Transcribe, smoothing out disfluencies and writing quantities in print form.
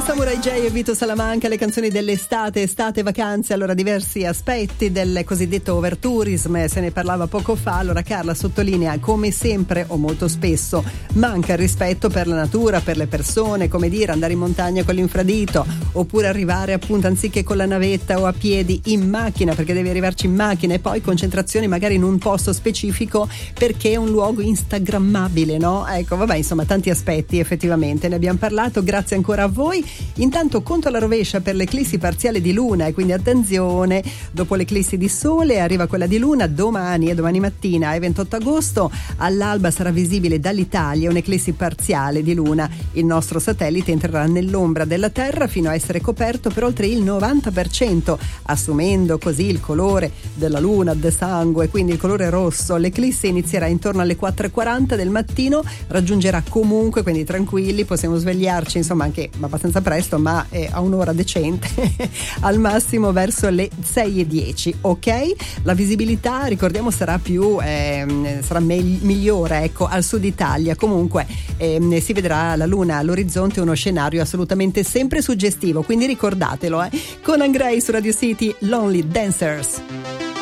Samurai J e Vito Salamanca, le canzoni dell'estate, estate, vacanze. Allora, diversi aspetti del cosiddetto overtourism, se ne parlava poco fa. Allora Carla sottolinea, come sempre o molto spesso, manca il rispetto per la natura, per le persone, come dire, andare in montagna con l'infradito, oppure arrivare appunto anziché con la navetta o a piedi in macchina, perché devi arrivarci in macchina, e poi concentrazione magari in un posto specifico perché è un luogo instagrammabile, no? Ecco, vabbè, insomma, tanti aspetti effettivamente, ne abbiamo parlato, grazie ancora a voi. Intanto conto alla rovescia per l'eclissi parziale di luna, e quindi attenzione, dopo l'eclissi di sole arriva quella di luna domani, e domani mattina è 28 agosto, all'alba sarà visibile dall'Italia un'eclissi parziale di luna. Il nostro satellite entrerà nell'ombra della Terra fino a essere coperto per oltre il 90%, assumendo così il colore della luna, del sangue, quindi il colore rosso. L'eclissi inizierà intorno alle 4:40 del mattino, raggiungerà comunque, quindi tranquilli, possiamo svegliarci insomma anche abbastanza presto, ma a un'ora decente al massimo verso le 6:10, ok? La visibilità, ricordiamo, sarà migliore, ecco, al sud Italia. Comunque si vedrà la luna all'orizzonte, uno scenario assolutamente sempre suggestivo, quindi ricordatelo. Con Conan Gray su Radio City, Lonely Dancers.